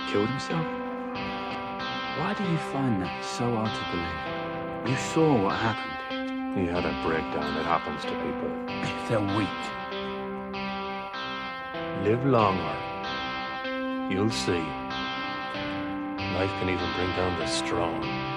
killed himself? Why do you find that so hard to believe? You saw what happened. He had a breakdown. It happens to people. If they're weak. Live longer. You'll see. Life can even bring down the strong.